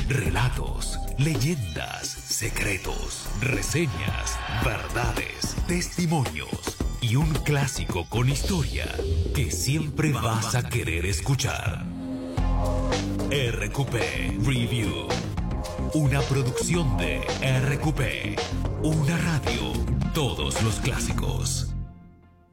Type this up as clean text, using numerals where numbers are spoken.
Relatos, leyendas, secretos, reseñas, verdades, testimonios y un clásico con historia que siempre vas a querer escuchar. RQP Review. Una producción de RQP. Una radio. Todos los clásicos.